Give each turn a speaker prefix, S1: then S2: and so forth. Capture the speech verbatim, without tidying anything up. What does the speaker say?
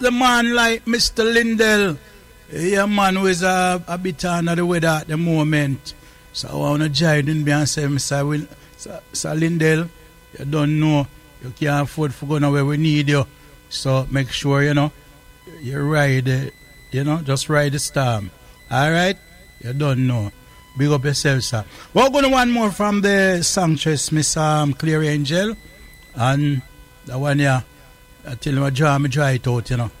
S1: the man like Mister Lindell. Yeah, man who is a, a bit under the weather at the moment. So I want to join in me and say, Mister Win, Sir Lindell, you don't know, you can't afford for going where we need you. So make sure, you know, you ride, uh, you know, just ride the storm. All right? You don't know. Big up yourself, sir. We're going to one more from the song choice, Miss um, Clear Angel. And the one, yeah, I tell him I draw me dry it out, you know.